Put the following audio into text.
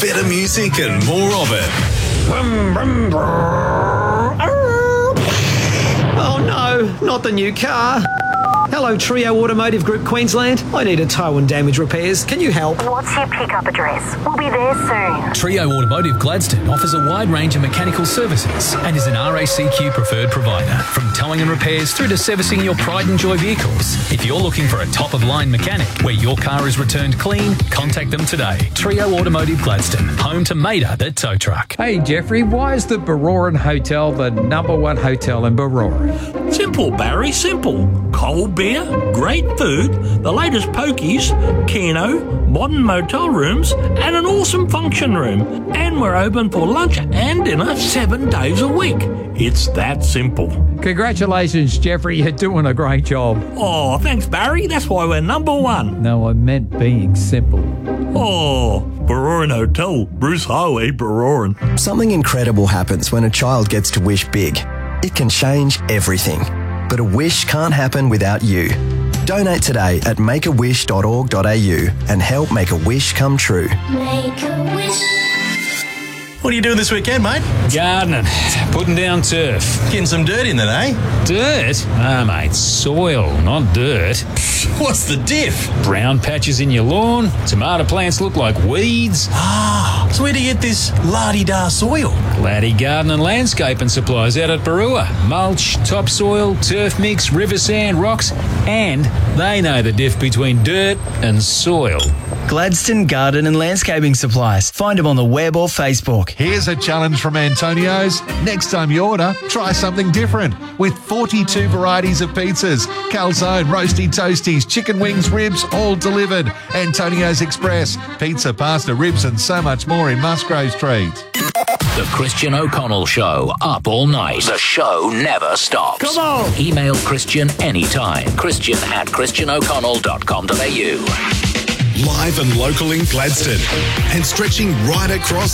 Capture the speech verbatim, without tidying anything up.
better music and more of it. Oh no, not the new car. Hello, Trio Automotive Group Queensland. I need a tow and damage repairs. Can you help? What's your pickup address? We'll be there soon. Trio Automotive Gladstone offers a wide range of mechanical services and is an R A C Q preferred provider. From towing and repairs through to servicing your pride and joy vehicles. If you're looking for a top-of-line mechanic where your car is returned clean, contact them today. Trio Automotive Gladstone, home to Mater the tow truck. Hey Jeffrey, why is the Baroran Hotel the number one hotel in Baroran? Simple, Barry, simple. Cold beer, great food, the latest pokies, keno, modern motel rooms, and an awesome function room. And we're open for lunch and dinner seven days a week. It's that simple. Congratulations, Jeffrey. You're doing a great job. Oh, thanks, Barry. That's why we're number one. No, I meant being simple. Oh, Baroran Hotel, Bruce Highway, Baroran. Something incredible happens when a child gets to wish big. It can change everything. But a wish can't happen without you. Donate today at make a wish dot org dot a u and help make a wish come true. Make a wish. What are you doing this weekend, mate? Gardening. Putting down turf. Getting some dirt in then, eh? Dirt? Ah, mate, soil, not dirt. What's the diff? Brown patches in your lawn. Tomato plants look like weeds. Ah, so where do you get this la-di-da soil? Laddie Garden and Landscaping Supplies out at Barua. Mulch, topsoil, turf mix, river sand, rocks, and they know the diff between dirt and soil. Gladstone Garden and Landscaping Supplies. Find them on the web or Facebook. Here's a challenge from Antonio's. Next time you order, try something different. With forty-two varieties of pizzas, calzone, roasty toasties, chicken wings, ribs, all delivered. Antonio's Express, pizza, pasta, ribs and so much more in Musgrave Street. The Christian O'Connell Show, up all night. The show never stops. Come on! Email Christian anytime. Christian at christian o'connell dot com dot a u. Live and local in Gladstone and stretching right across